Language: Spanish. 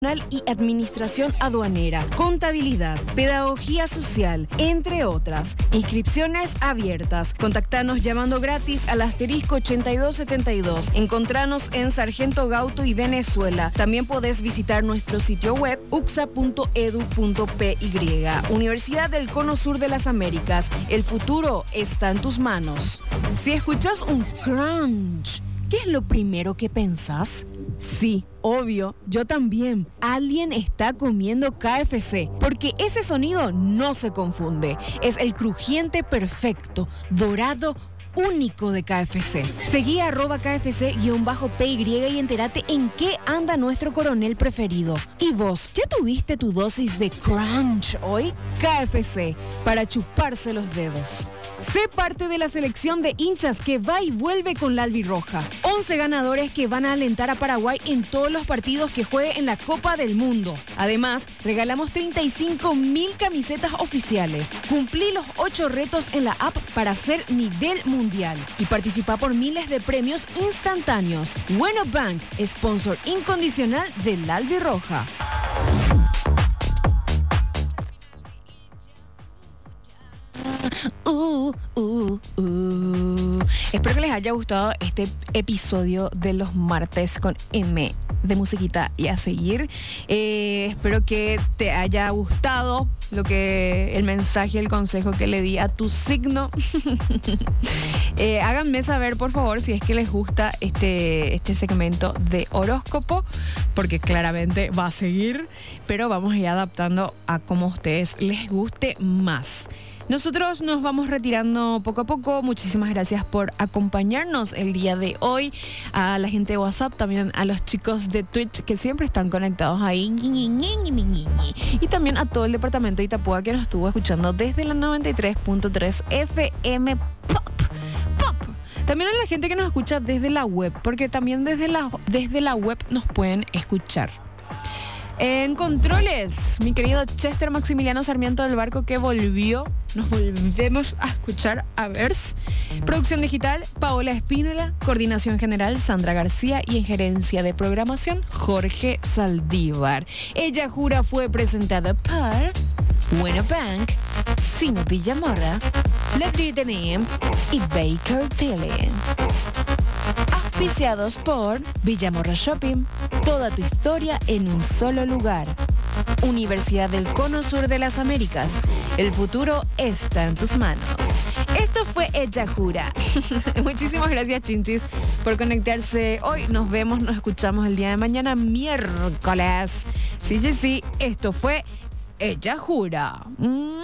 y administración aduanera, contabilidad, pedagogía social, entre otras. Inscripciones abiertas. Contactanos llamando gratis al asterisco 8272. Encontranos en Sargento Gauto y Venezuela. También podés visitar nuestro sitio web ucsa.edu.py. Universidad del Cono Sur de las Américas. El futuro está en tus manos. Si escuchas un crunch, ¿qué es lo primero que pensás? Sí, obvio, yo también. Alguien está comiendo KFC, porque ese sonido no se confunde. Es el crujiente perfecto, dorado, único de KFC. Seguí @KFC_PY y entérate en qué anda nuestro coronel preferido. ¿Y vos, ya tuviste tu dosis de crunch hoy? KFC, para chuparse los dedos. Sé parte de la selección de hinchas que va y vuelve con la albirroja. 11 ganadores que van a alentar a Paraguay en todos los partidos que juegue en la Copa del Mundo. Además, regalamos 35.000 camisetas oficiales. Cumplí los 8 retos en la app para ser nivel mundial y participa por miles de premios instantáneos. Bueno Bank, sponsor incondicional del albirroja. Espero que les haya gustado este episodio de los martes con M de musiquita y a seguir. Espero que te haya gustado el mensaje, el consejo que le di a tu signo. Háganme saber, por favor, si es que les gusta este segmento de horóscopo, porque claramente va a seguir, pero vamos a ir adaptando a cómo a ustedes les guste más. Nosotros nos vamos retirando poco a poco. Muchísimas gracias por acompañarnos el día de hoy. A la gente de WhatsApp, también a los chicos de Twitch que siempre están conectados ahí. Y también a todo el departamento de Itapúa que nos estuvo escuchando desde la 93.3 FM Pop. También a la gente que nos escucha desde la web, porque también desde la web nos pueden escuchar. En controles, mi querido Chester Maximiliano Sarmiento del Barco, que volvió. Nos volvemos a escuchar a Vers. Producción digital, Paola Espínola. Coordinación general, Sandra García. Y en gerencia de programación, Jorge Saldívar. Ella Jura fue presentada por Bueno Bank, Sino Villamorra, Le Britanem y Baker Tilly. Auspiciados por Villamorra Shopping. Toda tu historia en un solo lugar. Universidad del Cono Sur de las Américas. El futuro está en tus manos. Esto fue Ella Jura. Muchísimas gracias, chinchis, por conectarse hoy. Nos vemos, nos escuchamos el día de mañana, miércoles. Sí. Esto fue Ella Jura.